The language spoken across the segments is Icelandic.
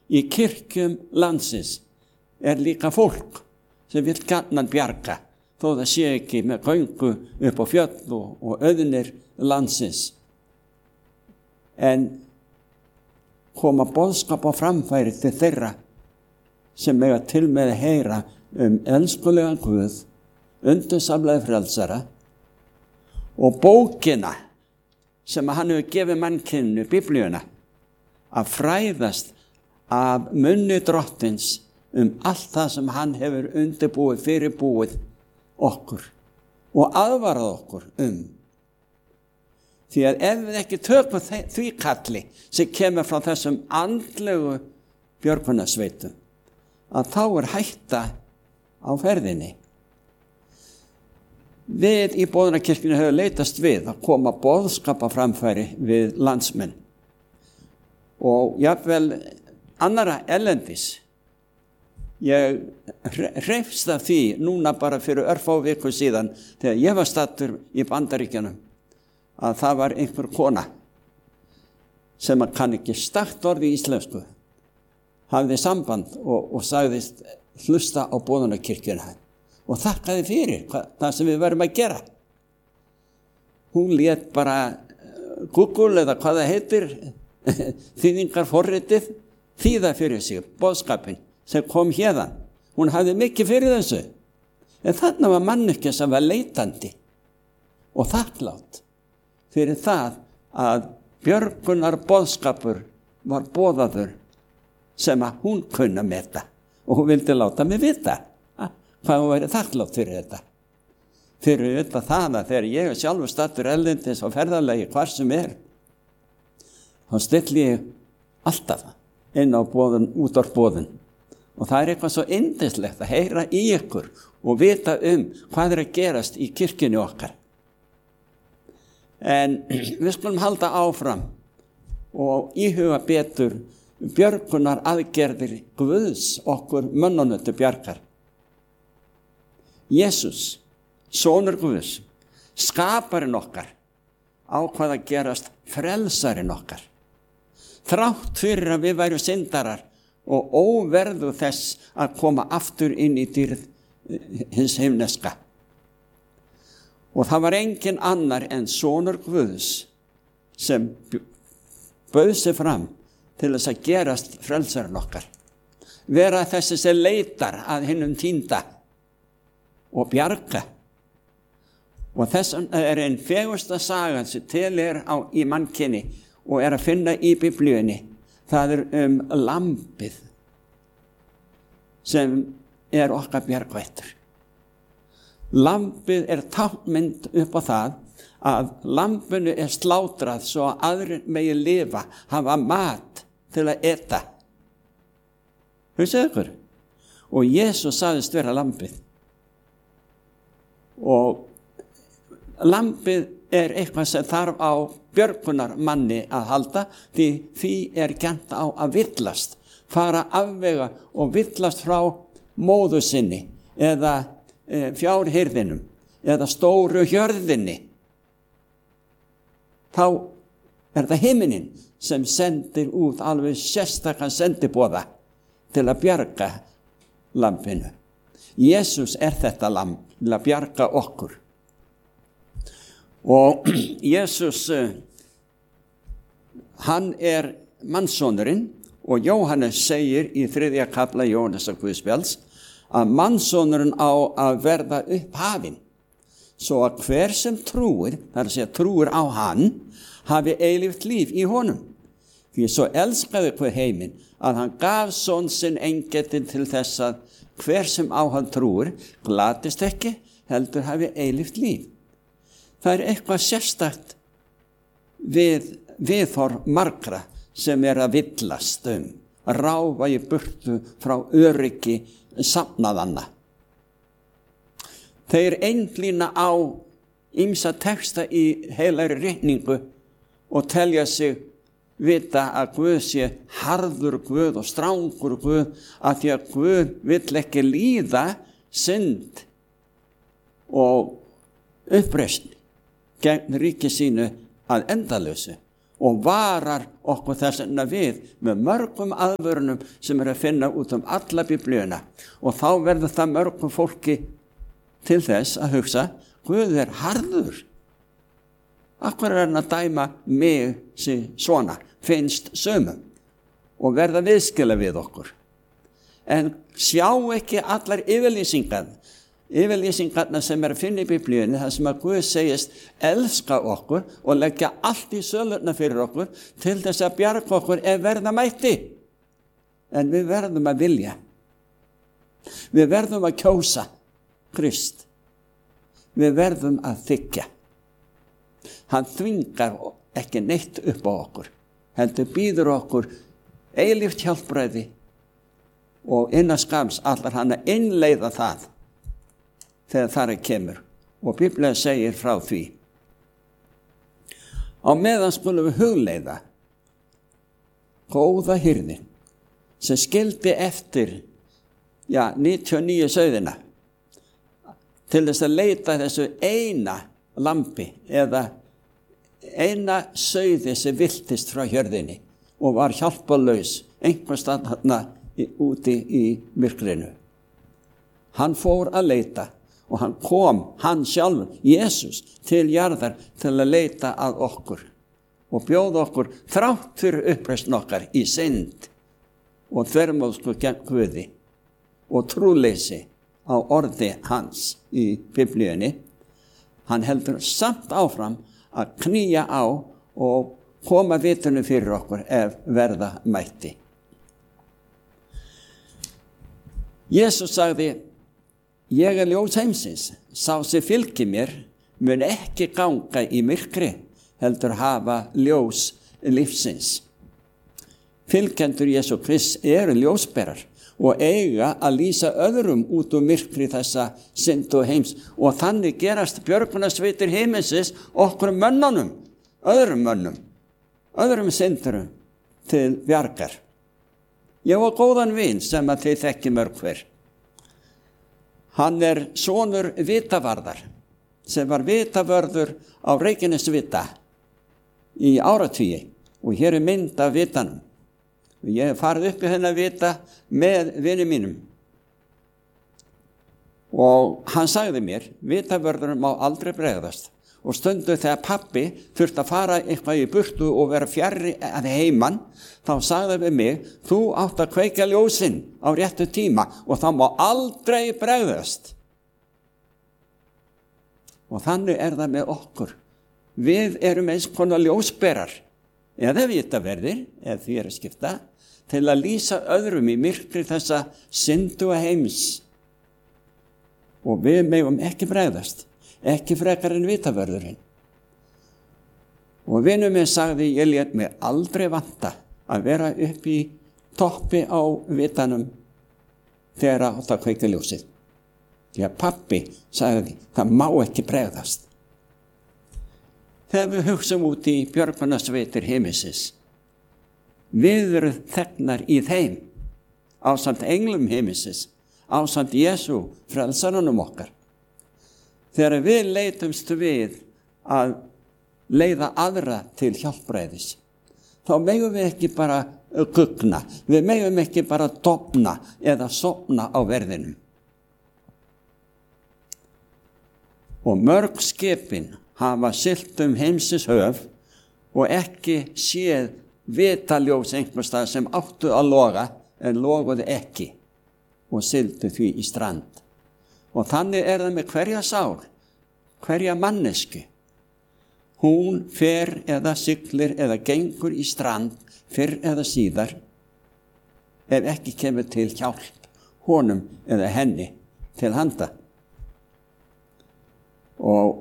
í kirkjum landsins líka fólk sem vill gjarnan bjarga, þó það sé ekki með göngu upp á fjöll og auðnir landsins. En koma boðskap á framfæri til þeirra sem eiga til með að heyra elskulegan Guð, undursamlega frelsara og bókina sem hann hefur gefið mannkyninu, Biblíuna, að fræðast af munni Drottins allt það sem hann hefur undirbúið, fyrirbúið okkur og aðvarað okkur Því að ef við ekki tökum því kalli sem kemur frá þessum andlegu björgunarsveitum, að þá hætta á ferðinni. Við í Boðunarkirkjunni höfum leitast við að koma boðskapa framfæri við landsmenn og jafnvel annara erlendis. Ég hreifst af því núna bara fyrir örfá viku síðan þegar ég var staddur í Bandaríkjunum að það var einhver kona sem kann ekki stakt orð í íslensku, hafði samband og sagðist hlusta á Boðunarkirkjuna og þakkaði fyrir það sem við verðum að gera. Hún lét bara Google eða hvað það heitir, þýðingarforritið, þýða fyrir sig boðskapin sem kom hérðan. Hún hafði mikið fyrir þessu. En þarna var manneskja sem var leitandi og þakklátt fyrir það að björgunar boðskapur var boðaður sem að hún kunna meta og hún vildi láta mig vita hvað hún væri þakklátt fyrir þetta. Fyrir þetta það að þegar ég sjálfur staddur erlendis á ferðalagi hvar sem þá stilli ég alltaf inn á útvarpsboðun og það eitthvað svo yndislegt að heyra í ykkur og vita hvað að gerast í kirkjunni okkar. En við skulum halda áfram og íhuga betur björgunar aðgerðir Guðs okkur mönnunum til bjargar. Jesús, sonur Guðs, skaparinn okkar, ákvað að gerast frelsarinn okkar. Þrátt fyrir að við værum syndarar og óverðu þess að koma aftur inn í dýrð hins himneska. Og það var engin annar en sonur Guðs sem bauð sig fram til þess að gerast frelsarinn okkar. Vera þessi sem leitar að hinum týnda og bjarga. Og þess ein fegursta sagan sem til í mannkyni og að finna í Biblíunni. Það lambið sem okkar bjargvættur. Lambið táknmynd upp á það að lambinu slátrað svo að aðrir megi lifa, hafa mat til að eta. Hugsið ykkur. Og Jesús sagðist vera lambið. Og lambið eitthvað sem þarf á björgunarmanni að halda, því kennt á að villast, fara afvega og villast frá móður sinni eða fjárhirðinum eða stóru hjörðinni. Þá það himinin sem sendir út alveg sérstakan sendiboða til að bjarga lambinu. Jesús þetta lamb til að bjarga okkur. Og Jesús, hann mannssonurinn og Jóhannes segir í 3. kafla Jóhannesar Guðspjalls að mannssonurinn á að verða upphafinn svo að hver sem trúir, það að segja trúir á hann, hafi eilíft líf í honum. Því svo elskaði hver heiminn að hann gaf son sinn eingetinn til þess að hver sem á hann trúir glatist ekki, heldur hafi eilíft líf. Það eitthvað sérstakt viðhorf margra sem að villast ráfa í burtu frá öryggi safnaðanna. Þeir einblína á ýmsa texta í heilagri ritningu og telja sig vita að Guð sé harður Guð og strangur Guð, að því að Guð vill ekki líða synd og uppreisn gegn ríki sínu að endalausu og varar okkur þess vegna við með mörgum aðvörunum sem að finna út alla biblíuna. Og þá verður það mörgum fólki til þess að hugsa, Guð harður. Af hverju hann að dæma mig svona, finnst sumum, og verða viðskila við okkur. En sjá ekki allar yfirlýsingarna sem að finna í biblíunni, þar sem að Guð segist elska okkur og leggja allt í sölurna fyrir okkur til þess að bjarga okkur verða mætti. En við verðum að vilja. Við verðum að kjósa Krist. Við verðum að þiggja. Hann þvingar ekki neitt upp á okkur. Heldur býður okkur eilíft hjálpræði og innan skams allar hann að innleiða það þegar þar kemur. Og Biblían segir frá því. Á meðan skulum við hugleiða góða hirðin sem skildi eftir 99 sauðina til þess að leita þessu eina lambi eða eina sauði sem viltist frá hjörðinni og var hjálparlaus einhvers staðar þarna úti í myrkrinu. Hann fór að leita og hann kom, hann sjálfur, Jesús, til jarðar til að leita að okkur og bjóða okkur þrátt fyrir uppreisn okkar í synd og þvermóðsku gegn Guði og trúleysi á orði hans í biblíunni. Hann heldur samt áfram að knýja á og koma vitinu fyrir okkur ef verða mætti. Jesús sagði, ég ljós heimsins, sá sem fylgir mér mun ekki ganga í myrkri, heldur hafa ljós lífsins. Fylgjendur Jesú Krist ljósberar og eiga að lýsa öðrum út úr myrkri þessa syndu heims og þannig gerast björgunarsveitir heimsins okkur mönnunum, öðrum mönnum, öðrum syndurum til bjargar. Ég var góðan vin sem að þið þekki mörg hver. Hann sonur vitavarðar sem var vitavörður á Reykjanesvita í áratugi og hér mynd af vitanum. Ég hef farið upp í hennar vita með vinum mínum. Og hann sagði mér, vitavörðurinn má aldrei bregðast. Og stundu þegar pabbi þurfti að fara eitthvað í burtu og vera fjarri að heiman, þá sagði við mig, þú átt að kveikja ljósinn á réttu tíma og það má aldrei bregðast. Og þannig það með okkur. Við erum eins konar ljósberar, eða vitaverðir, ef því að skipta, til að lýsa öðrum í myrkri þessa syndu heims. Og við megum ekki bregðast. Ekki frekar en vitavörðurinn. Og vinur minn sagði, ég lét mig aldrei vanta að vera upp í toppi á vitanum þegar átt að kveikja ljósið. Því að pabbi sagði, það má ekki bregðast. Þegar við hugsum út í björgunarsveitir heimsins, við erum þegnar í þeim, ásamt englum heimsins, ásamt Jesú, frelsaranum okkar. Þegar við leitumst við að leiða aðra til hjálpræðis, þá megum við ekki bara gugna, við megum ekki bara dofna eða sofna á verðinum. Og mörg skipin hafa siglt heimsins höf og ekki séð vitaljós einhvers staðar sem áttu að loga en loguðu ekki og sigldu því í strand. Og þannig það með hverja sál, hverja mannesku. Hún fer eða siglir eða gengur í strand fyrr eða síðar ef ekki kemur til hjálp honum eða henni til handa. Og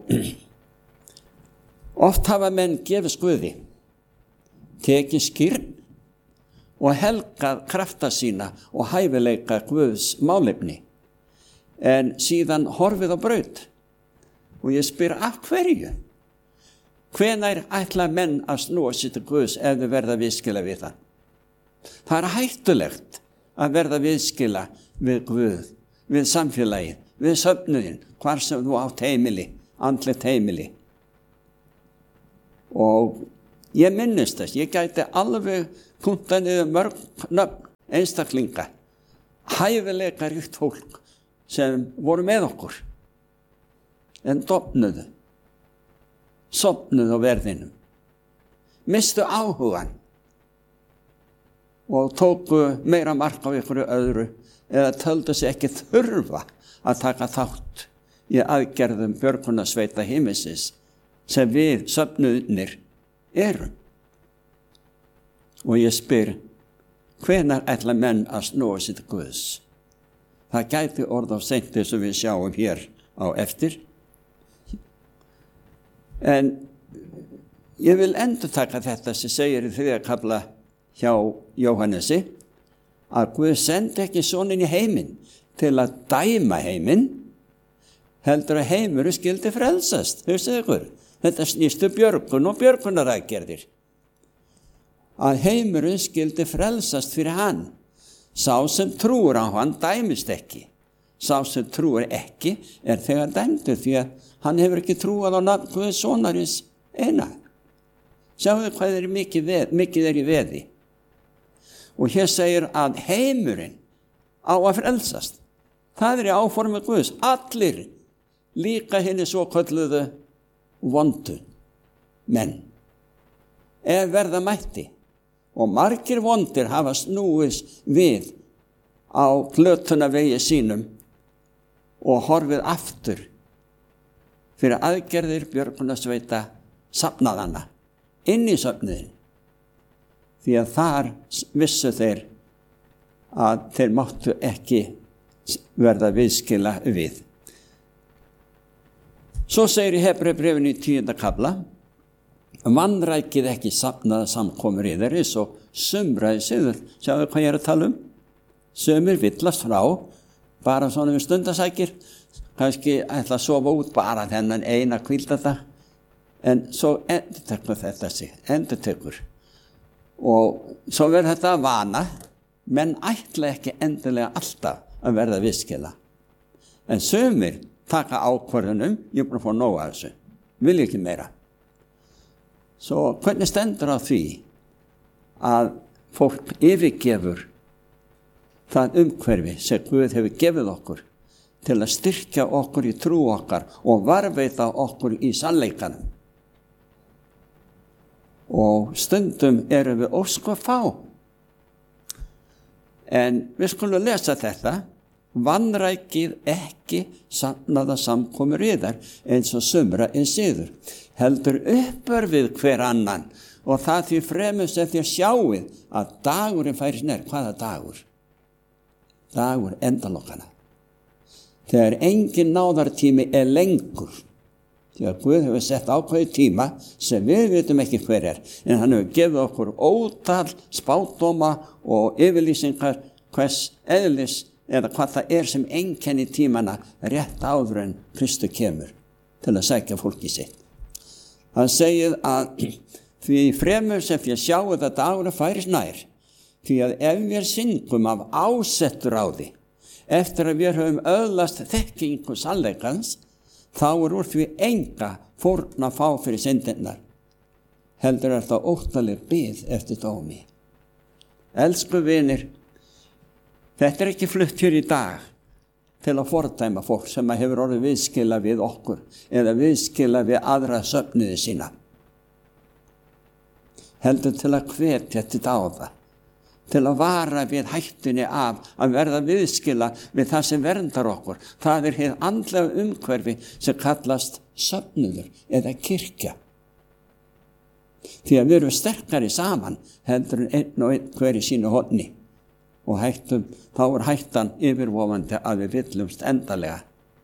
oft hafa menn gefið Guði, tekið skírn og helgað krafta sína og hæfileika Guðs málefni. En síðan horfið á braut. Og ég spyr, af hverju? Hvenær ætla menn að snúa sér til Guðs ef þau verða viðskila við það? Það hættulegt að verða viðskila við Guð, við samfélagið, við söfnuðin, hvar sem þú átt heimili, andlegt heimili. Og Ég minnist þess, ég gæti alveg punktað niður mörg nöfn einstaklinga, hæfilega ríkt fólk sem voru með okkur, en dofnuðu, sofnuðu á verðinum, mistu áhugan og tóku meira mark á ykkur öðru eða töldu sig ekki þurfa að taka þátt í aðgerðum björgunarsveita himinsins sem við söfnuðnir erum. Og ég spyr, hvenær ætla menn að snúa sig til Guðs? Það gæti orð á seint eins og við sjáum hér á eftir. En ég vil endurtaka þetta sem segir í 3. kafla hjá Jóhannesi, að Guð sendi ekki soninn í heiminn til að dæma heiminn, heldur að heimurinn skyldi frelsast. Hugsið ykkur, þetta snýstu björgun og björgunaraðgerðir. Að heimurinn skyldi frelsast fyrir hann. Sá sem trúir á hann dæmist ekki. Sá sem trúir ekki þegar dæmdur, því að hann hefur ekki trúað á nafn Guðs sonarins eina. Sjáðu hvað mikið í veði. Og hér segir að heimurinn á að frelsast. Það í áformi Guðs. Allir, líka hinni svo kölluðu vondu menn, verða mætti. Og margir vondir hafa snúist við á glötunarvegi sínum og horfið aftur fyrir aðgerðir björgunarsveita safnaðanna inn í söfnuðin. Því að þar vissu þeir að þeir máttu ekki verða viðskila við. Svo segir í Hebreabréfinu í 10. kafla, vanrækið ekki safnaða samkomur yðar eins og sumraði siður. Sjáðu hvað ég að tala um? Sumir villast frá, bara svona við stundasækir, kannski ætla að sofa út bara þennan eina hvíldardag, en svo endurtekur þetta sig, endurtekur. Og svo verður þetta að vana, menn ætla ekki endilega alltaf að verða viðskila. En sumir taka ákvörðunum, ég er búin að fá nóg af þessu, vil ekki meira. Svo hvernig stendur á því að fólk yfirgefur það umhverfi sem Guð hefur gefið okkur til að styrkja okkur í trú okkar og varðveita okkur í sannleikanum. Og stundum erum við ósku fá. En við skulum lesa þetta. Vanrækið ekki safnaða samkomur yðar eins og sumra siður. Heldur uppör við hver annan og það því fremur sem þér sjáið að dagurinn færis nær. Hvaða dagur? Dagur endalokkana. Þegar engin náðartími lengur. Því að Guð hefur sett ákveðið tíma sem við vitum ekki hver en hann hefur gefið okkur ótal spádóma og yfirlýsingar hvers eðlis eða hvað það sem einkenni tímana rétt áður en Kristur kemur til að sækja fólki sitt. Hann segir að því fremur sem þér sjáið að dagurinn færis nær, því að ef við syngum af ásettur ráði, eftir að við höfum öðlast þekkingu sannleikans, þá úr því enga fórn að fá fyrir syndirnar. Heldur það óttaleg bið eftir dómi. Elsku vinir, þetta ekki flutt hér í dag til að fordæma fólk sem hefur orðið viðskila við okkur eða viðskila við aðra söfnuði sína. Heldur til að hvetja til dáða, til að vara við hættunni af að verða viðskila við það sem verndar okkur. Það hið andlega umhverfi sem kallast söfnuður eða kirkja. Því að við erum sterkari saman heldur en einn og einn hver í sínu horni. Og þá hættan yfirvofandi að við villumst endalega.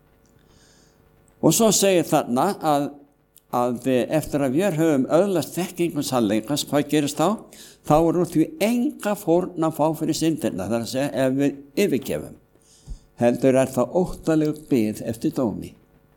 Og svo segir þarna að eftir að við höfum öðlast þekkingu sannleikans, hvað gerist þá? Þá úr því enga fórn að fá fyrir syndirna, það að segja ef við yfirgefum. Heldur það óttaleg bið eftir dómi.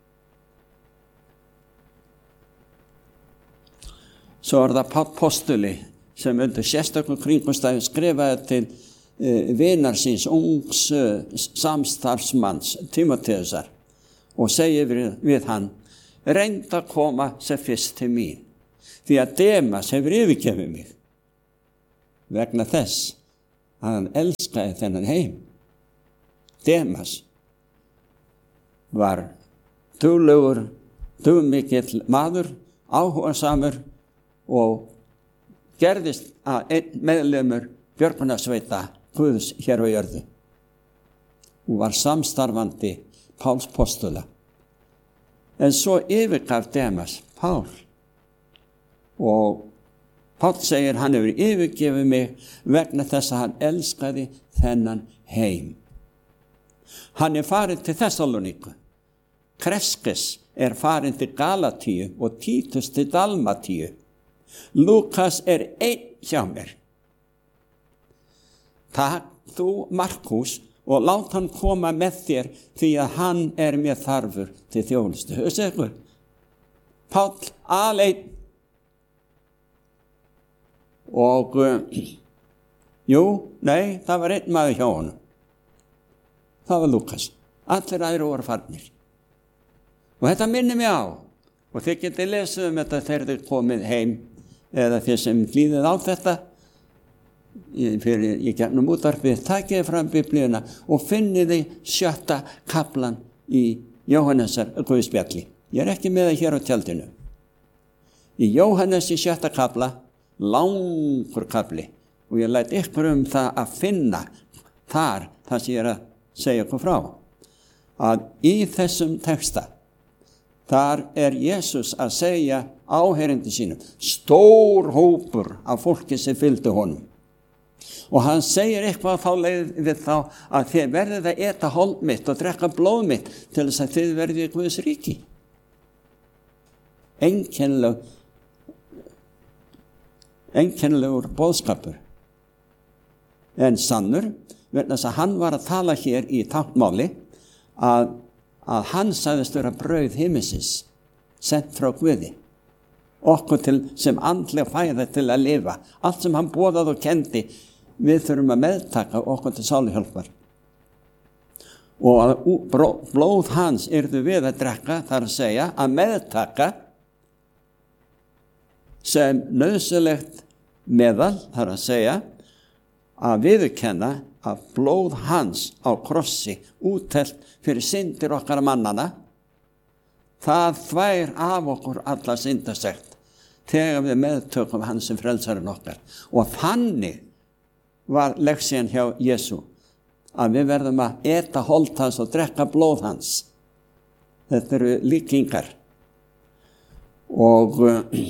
Svo það Páll postuli sem undir sérstökum kringumstæðum skrifaði til vinar síns ungs samstarfsmanns Tímóteusar og segir við hann: reynd að koma sem fyrst til mín, því að Demas hefur yfirgefið mig vegna þess að hann elskaði þennan heim. Demas var dugmikill maður, áhugasamur og gerðist að einn meðlimur björgunarsveita Guðs hér á jörðu og var samstarfandi Páls postula. En svo yfirgaf Demas Pál og Páll segir hann hefur yfirgefið mig vegna þess að hann elskaði þennan heim. Hann farin til Þessaloníku. Kreskes farin til Galatíu og Títus til Dalmatíu. Lúkas einn hjá mér. Takk þú Markús og lát hann koma með þér því að hann mér þarfur til þjónustu. Hugsa ykkur. Páll aleinn. Og það var einn maður hjá honum. Það var Lúkas. Allir aðrir voru farnir. Og þetta minnir mig á. Og þið getið lesið þetta þegar þið komið heim eða þið sem hlýðið á þetta í gegnum útvarpið, takið fram Biblíuna og finniði 7. kaflan í Jóhannesar Guðspjalli. Ég ekki með það hér á tjaldinu. Í Jóhannes í 7. kafla, langur kafli, og ég læt ykkur það að finna þar það sem ég að segja ykkur frá. Að í þessum texta, þar Jesús að segja áheyrendum sínum, stór hópur af fólki sem fylgdu honum. Og hann segir eitthvað þá leið við þá að þið verðið að eta hold mitt og drekka blóð mitt til þess að þið verðið í Guðs ríki. Einkennilegur boðskapur. En sannur, vegna þess að hann var að tala hér í táknmáli að hann sagðist vera brauð himinsins, sent frá Guði. Okkur til sem andlega fæða til að lifa. Allt sem hann boðaði og kendi, við þurfum að meðtaka okkur til sáluhjálpar. Og að blóð hans yrðu við að drekka, þar að segja að meðtaka sem nauðsynlegt meðal, þar að segja að viðurkenna að blóð hans á krossi úttelt fyrir syndir okkar mannana, það þvær af okkur alla syndasekt þegar við meðtökum hans sem frelsarinn okkar. Og þannig var leksían hjá Jesú að við verðum að eta hold hans og drekka blóð hans. Þetta eru líkingar. Og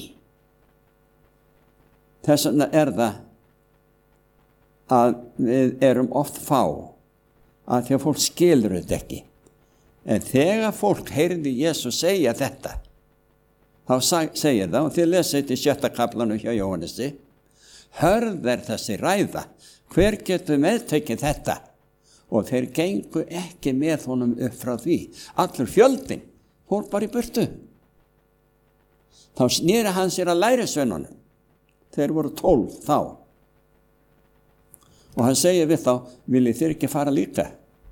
þess vegna það að við erum oft fá að því að fólk skilur þetta ekki. En þegar fólk heyrði Jesú segja þetta, þá segir það, og þið lesið þetta í 7. kaflanum hjá Jóhannesi, hörð þessi ræða, hver getur meðtekið þetta? Og þeir gengu ekki með honum upp frá því. Allur fjöldinn fór bara í burtu. Þá sneri hann sér að lærisveinunum. Þeir voru 12 þá. Og hann segir við þá, viljið þér ekki fara líka?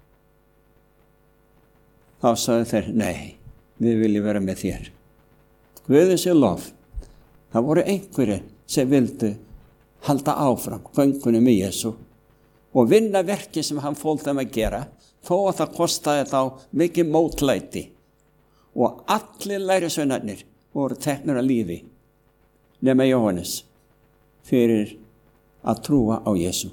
Þá sagði þeir, nei, við viljum vera með þér. Guði sé lof. Það voru einhverjir sem vildu halda áfram göngunum í Jesú og vinna verki sem hann fól þeim að gera, þó að það kostaði þá mikið mótlæti. Og allir lærisveinarnir voru teknir að lífi, nema Jóhannes, fyrir að trúa á Jesú.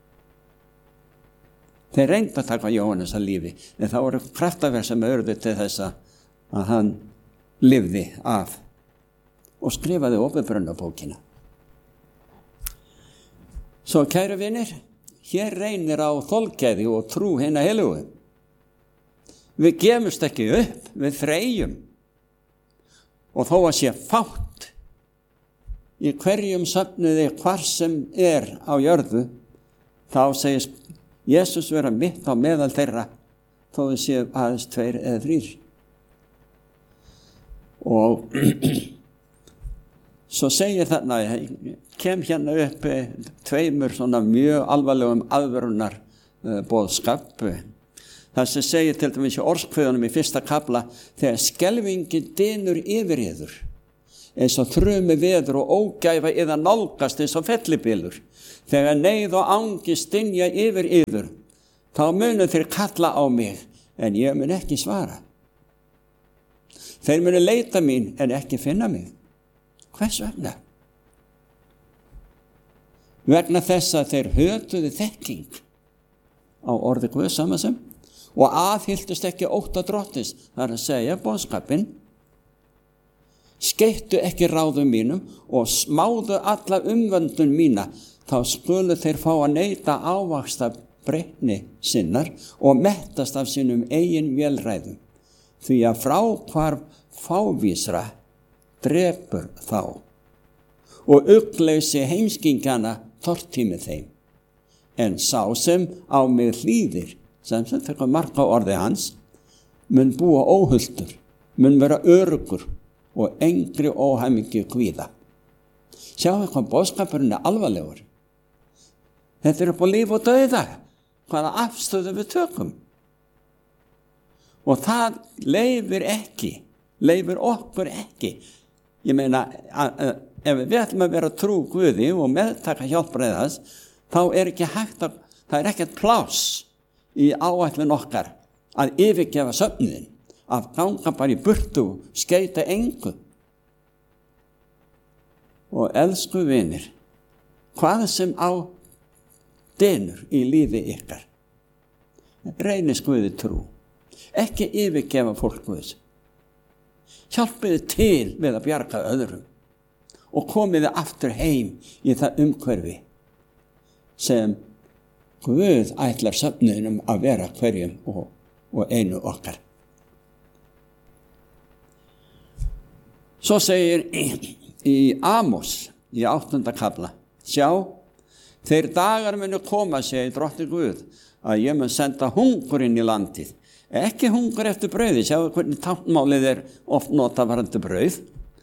Þeir reyndu að taka Jóhannes að lífi, en það voru kraftaverk sem urðu til þess að hann lifði af og skrifaði Åpenbarunarbókina. Svo kæru vinir, hér reynir á þolgæði og trú hinna heilugu. Við gefumst ekki upp, við þreyjum. Og þó að sé fátt í hverjum söfnuði hvar sem á jörðu, þá segist Jesús vera mitt á meðal þeirra, þó við séum aðeins 2 eða 3. Og svo segir þarna, kem hérna upp 2 svona mjög alvarlegum aðvörunar boðskap. Það sem segir til dæmis í orðskviðunum í 1. kafla, þegar skelfingin dynur yfir yður, eins og þrumi veður og ógæfa eða nálgast eins og fellibylur. Þegar neyð og angi stynja yfir yður, þá munu þeir kalla á mig, en ég mun ekki svara. Þeir munu leita mín, en ekki finna mig. Hvers vegna? Vegna þess að þeir hötuðu þekking á orði Guðs samansem og aðhylltust ekki ótta drottins, það er að segja boðskapinn, skeittu ekki ráðum mínum og smáðu alla umvöndun mína, þá skulu þeir fá að neyta ávaxta breytni sinnar og mettast af sínum eigin vélræðum, því að fráhvarf fávísra drepur þá og ugleysi heimskingana tortími þeim. En sá sem á mig hlýðir, sem tekur mark á orði hans, mun búa óhulltur, mun vera öruggur og engri óhamingju kvíða. Sjáu hvað boðskapurinn er alvarlegur. Þetta er upp á líf og dauða, hvaða afstöðu við tökum. Og það leyfir okkur ekki. Ég meina, ef við ætlum að vera trú Guði og meðtaka hjálpræðas, þá er ekki hægt að, það er ekkert pláss í áætlun okkar að yfirgefa söfnuðin, að ganga bara í burtu og skeita engu. Og elsku vinir, hvað sem á dynur í lífi ykkar, reynist Guði trú, ekki yfirgefa fólk Guðs. Hjálpiði til við að bjarga öðrum og komiði aftur heim í það umhverfi sem Guð ætlar söfnuðinum að vera hverjum og einu okkar. Svo segir í Amos í 8. kafla, sjá, þeir dagar munu koma, segir drottinn Guð, að ég mun senda hungur inn í landið. Ekki hungur eftir brauði, sjáu hvernig táknmálið er oft notað varðandi brauð.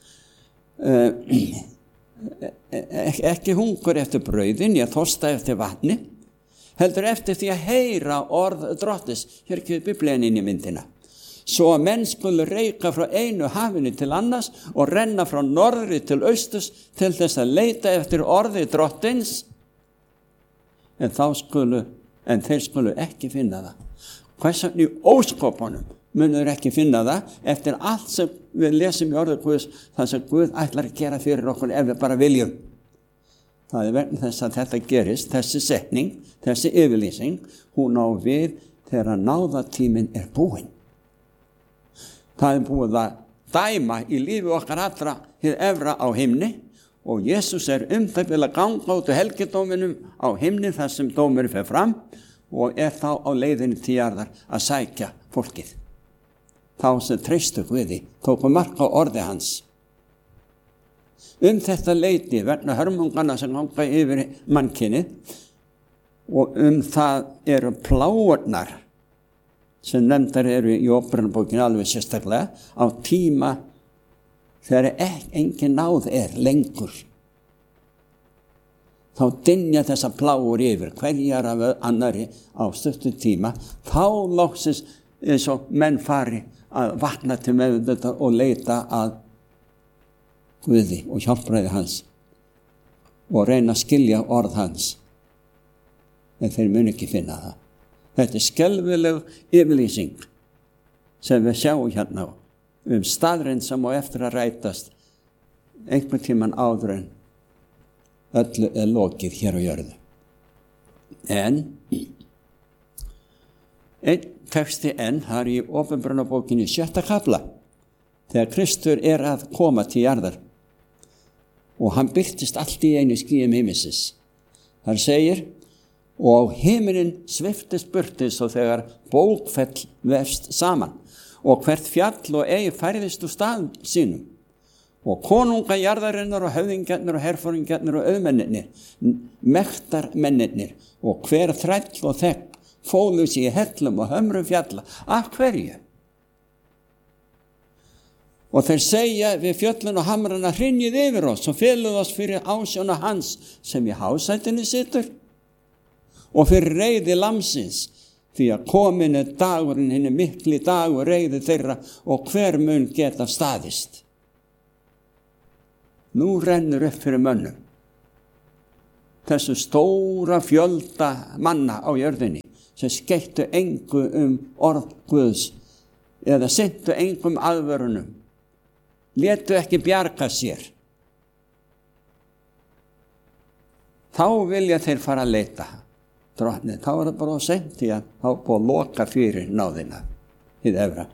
Ekki hungur eftir brauðin, ég þorsta eftir vatni, heldur eftir því að heyra orð drottis. Hér kemur Biblían inn í myndina. Svo að menn skulu reika frá einu hafinu til annars og renna frá norðri til austurs til þess að leita eftir orði drottins, en þeir skulu ekki finna það. Hvers vegna í óskopunum munur ekki finna það eftir allt sem við lesum í orði Guðs, það sem Guð ætlar að gera fyrir okkur ef við bara viljum. Það er vegna þess að þetta gerist, þessi setning, þessi yfirlýsing, hún á við þegar náðatíminn er búinn. Það er búið að dæma í lífi okkar allra hið efra á himni og Jesús er það bil að ganga út helgidóminum á himni þar sem dómur fer fram og er þá á leiðinni til jarðar að sækja fólkið. Þá sem treystu Guði, tóku mark á orði hans. Þetta leyti vegna hörmungana sem ganga yfir mannkynið og það eru pláurnar sem nefndar eru í Óperubókinni alveg sérstaklega á tíma þegar engin náð er lengur. Þá dynja þessa pláur yfir, hverjar af annari á stuttu tíma, þá loksins eins og menn fari að vakna til meðvitundar og leita að Guði og hjálpræði hans og reyna að skilja orð hans. En þeir mun ekki finna það. Þetta er skelfileg yfirlýsing sem við sjáum hérna staðreind sem á eftir að rætast einhvern tímann áður en öllu er lokið hér á jörðu. En einn texti það er í Åpenbarunarbókinni 6. kafla þegar Kristur er að koma til jarðar og hann birtist allt í einu skýjum himinsins. Þar segir, og himinin sviftist burtis og þegar bókfell vefst saman og hvert fjall og eigi færðist úr stað sínum og konunga jarðarinnar og höfðingjarnir og herforingjarnir og auðmennirnir, mektarmennirnir og hver þræll og þegn fólu sig í hellum og hömrum fjalla. Af hverju? Og þeir segja við fjöllun og hamrana, hrynjið yfir oss og feluð oss fyrir ásjóna hans sem í hásætinu situr og fyrir reiði lamsins, því að komin er dagurinn, hinn mikli dagur reiði þeirra og hver mun geta staðist. Nú rennur upp fyrir mönnum, þessu stóra fjölda manna á jörðinni sem skeyttu engu orð Guðs eða sinntu engum aðvörunum, létu ekki bjarga sér. Þá vilja þeir fara að leita drottni. Þá er það bara of seint því að þá búið að loka fyrir náðina hið efra.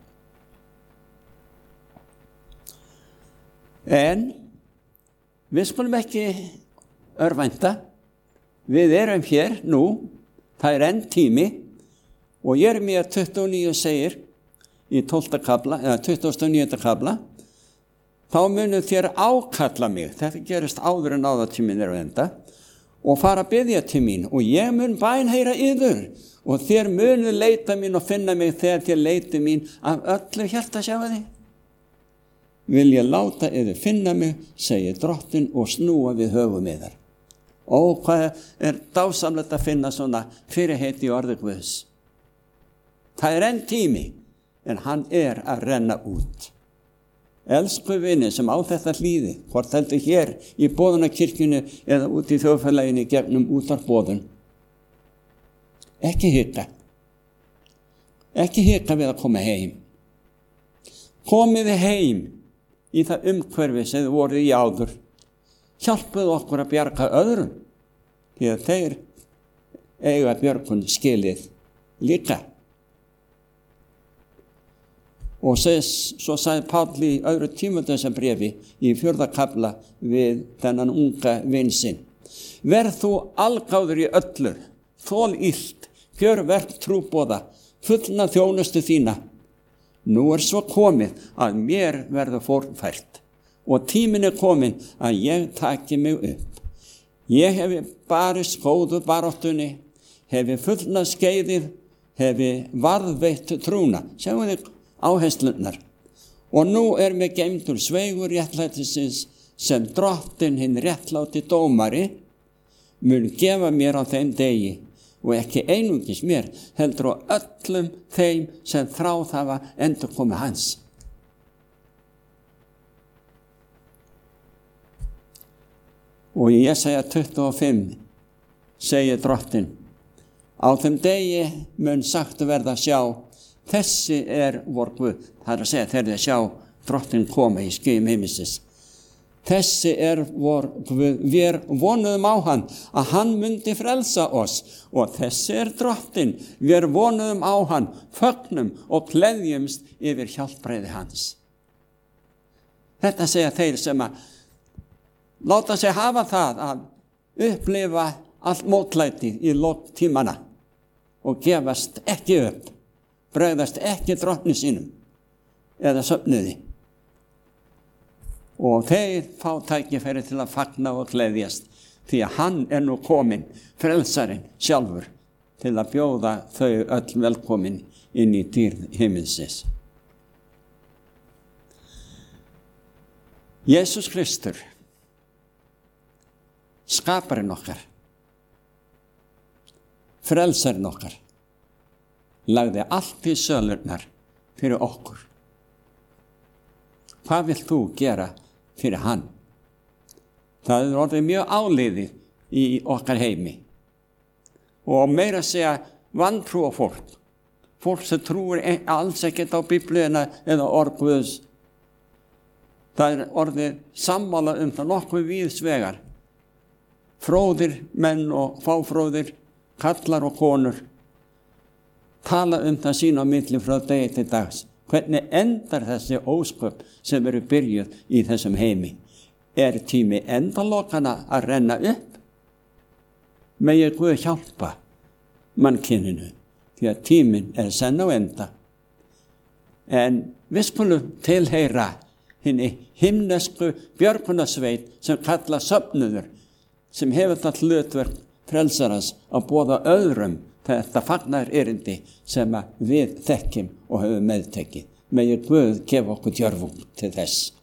En við skulum ekki örvænta. Við erum hér nú, það er enn tími, og Jeremía 29 segir í 12. kafla, eða 29. kafla, þá munu þér ákalla mig, þetta gerist áður en áðatíminn er að enda, og fara að biðja til mín, og ég mun bænheyra yður, og þér munu leita mín og finna mig þegar þér leiti mín af öllu hjarta, sjáu þið. Vil ég láta yður finna mig, segir Drottinn, og snúa við höfum yðar. Ó, hvað er dásamlegt að finna svona fyrirheit í orði Guðs. Það er enn tími, en hann er að renna út. Elsku vinir sem á þetta hlýði, hvort heldur hér í boðunarkirkjunni eða út í þjóðfélaginu gegnum útvarpboðun. Ekki hika. Ekki hika við að koma heim. Komiði heim í það umhverfi sem þið voruð í áður. Hjálpuðu okkur að bjarga öðrum, því að þeir eiga björgun skilið líka. Og svo sagði Páll í öðru Tímóteusarbréfi í 4. kafla við þennan unga vin sinn. Verð þú algáður í öllu, þol illt, gjör verk trúboða, fullna þjónustu þína. Nú er svo komið að mér verður fórnfært. Og tíminn er komin að ég taki mig upp. Ég hefi barist góðu baráttunni, hefi fullnað skeiðið, hefi varðveitt trúna. Sjáum þið áherslunar. Og nú er mér geymdur sveigur réttlætisins sem Drottinn hinn réttláti dómari mun gefa mér á þeim degi, og ekki einungis mér, heldur á öllum þeim sem þráð hafa endurkomu hans. Og í Jesaja 25 segir Drottinn, á þeim degi mun sagt verða sjá, þessi er vor Guð. Það er að segja þegar þið sjá Drottinn koma í skýjum himinsins. Þessi er vor Guð, við vonuðum á hann, að hann myndi frelsa oss, og þessi er Drottinn, við vonuðum á hann, fögnum og gleðjumst yfir hjálpræði hans. Þetta segja þeir sem að láta sig hafa það að upplifa allt mótlæti í lok tímana og gefast ekki upp, bregðast ekki Drottni sínum eða söfnuði. Og þeir fá tækifæri til að fagna og gleðjast, því að hann er nú kominn, frelsarinn sjálfur, til að bjóða þau öll velkomin inn í dýrð himinsins. Jesús Kristur, skaparinn okkar, frelsarinn okkar, lagði allt í sölurnar fyrir okkur. Hvað vilt þú gera fyrir hann? Það er orðið mjög áliðið í okkar heimi. Og meira að segja vantrúa fólk sem trúir alls ekkert á Biblíuna eða orð Guðs. Það er orðið sammála það nokkuð víðsvegar. Fróðir menn og fáfróðir, kallar og konur, tala það sín á milli frá degi til dags. Hvernig endar þessi ósköp sem eru byrjuð í þessum heimi? Er tími endalokana að renna upp? Megi Guð hjálpa mannkyninu, því að tíminn er senn á enda. En við skulum tilheyra hinni himnesku björgunarsveit sem kalla söfnuður, sem hefur það hlutverk frelsarans að boða öðrum þetta fagnar erindi sem við þekkjum og höfum meðtekið. Megi Guð gefa okkur djörfung til þess.